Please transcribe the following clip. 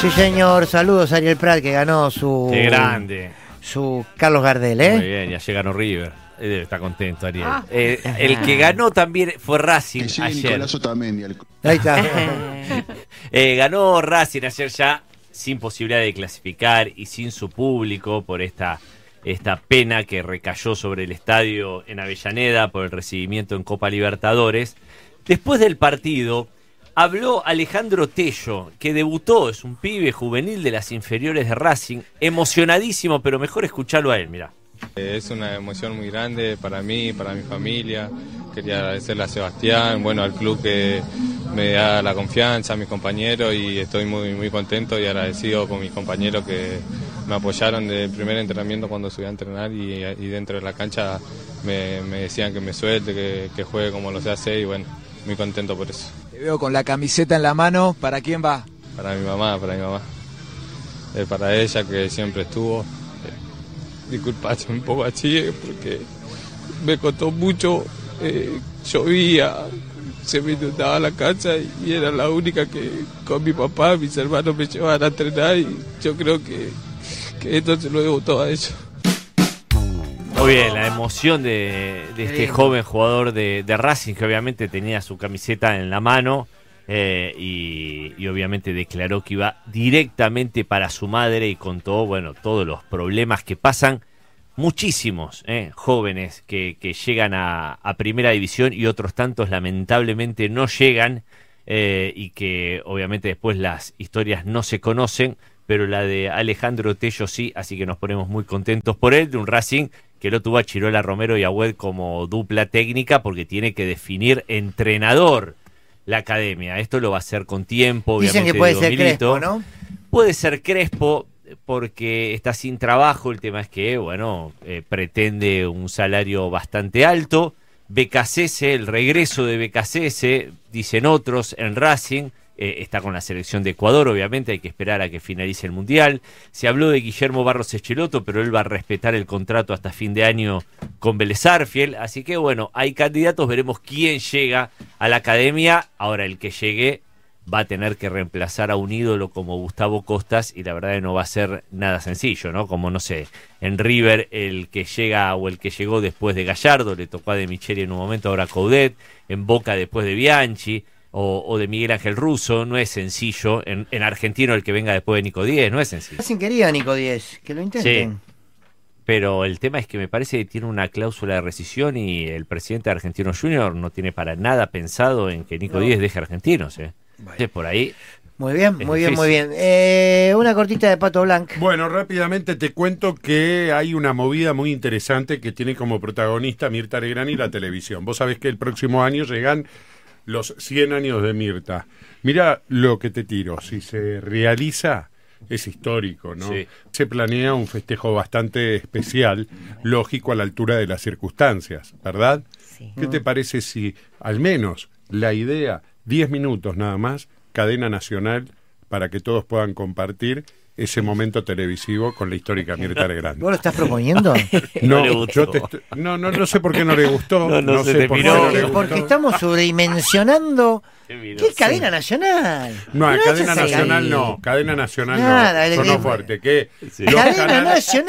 Sí, señor. Saludos a Ariel Prat, que ganó su... ¡Qué grande! Su Carlos Gardel, ¿eh? Muy bien, y ayer ganó River. Está contento, Ariel. El que ganó también fue Racing ayer. Nicolás Otamendi. Ahí está. Ganó Racing ayer ya sin posibilidad de clasificar y sin su público por esta pena que recayó sobre el estadio en Avellaneda por el recibimiento en Copa Libertadores. Después del partido habló Alejandro Tello, que debutó, es un pibe juvenil de las inferiores de Racing, emocionadísimo, pero mejor escucharlo a él, mirá. Es una emoción muy grande para mí, para mi familia. Quería agradecerle a Sebastián, bueno, al club que me da la confianza, a mis compañeros, y estoy muy contento y agradecido con mis compañeros que me apoyaron desde el primer entrenamiento cuando subí a entrenar y dentro de la cancha me decían que me suelte, que juegue como lo sé hacer, y bueno, muy contento por eso. Te veo con la camiseta en la mano, ¿para quién va? Para mi mamá. Para ella, que siempre estuvo. Disculpa, un poco así porque me costó mucho, llovía, se me inundaba la casa y era la única que con mi papá, mis hermanos me llevaban a entrenar, y yo creo que esto se lo debo todo a ellos. Muy bien, la emoción de este joven jugador de Racing, que obviamente tenía su camiseta en la mano y obviamente declaró que iba directamente para su madre y contó, bueno, todos los problemas que pasan muchísimos jóvenes que llegan a primera división y otros tantos lamentablemente no llegan y que obviamente después las historias no se conocen, pero la de Alejandro Tello sí, así que nos ponemos muy contentos por él, de un Racing que lo tuvo a Chirola Romero y a Wed como dupla técnica, porque tiene que definir entrenador la academia. Esto lo va a hacer con tiempo. Dicen que puede ser Crespo, ¿no? Puede ser Crespo porque está sin trabajo. El tema es que, bueno, pretende un salario bastante alto. Becasese, el regreso de Becasese, dicen otros, en Racing. Está con la selección de Ecuador, obviamente hay que esperar a que finalice el Mundial. Se habló de Guillermo Barros Echeloto, pero él va a respetar el contrato hasta fin de año con Vélez Sarsfield. Así que bueno, hay candidatos, veremos quién llega a la academia. Ahora el que llegue va a tener que reemplazar a un ídolo como Gustavo Costas, y la verdad que no va a ser nada sencillo, ¿no? Como, no sé, en River el que llega o el que llegó después de Gallardo, le tocó a De Micheli en un momento, ahora Coudet, en Boca después de Bianchi, o de Miguel Ángel Russo. No es sencillo. En Argentino el que venga después de Nico Díez, no es sencillo. Racing quería a Nico Díez, que lo intenten. Sí, pero el tema es que me parece que tiene una cláusula de rescisión y el presidente de Argentino Junior no tiene para nada pensado en que Nico Díez deje Argentinos. Entonces por ahí... Muy bien. Una cortita de Pato Blanc. Bueno, rápidamente te cuento que hay una movida muy interesante que tiene como protagonista Mirta Legrand y la televisión. Vos sabés que el próximo año llegan los 100 años de Mirta. Mira lo que te tiro, si se realiza es histórico, ¿no? Sí. Se planea un festejo bastante especial, lógico a la altura de las circunstancias, ¿verdad? Sí. ¿Qué te parece si al menos la idea, 10 minutos nada más, cadena nacional, para que todos puedan compartir ese momento televisivo con la histórica Mirta Legrand? ¿Vos lo estás proponiendo? No, no sé por qué no le gustó. No sé por qué no le gustó. Porque estamos sobredimensionando. ¿Qué cadena nacional? No, cadena nacional no. Cadena nacional no. Sonó fuerte. ¿Qué? Cadena nacional.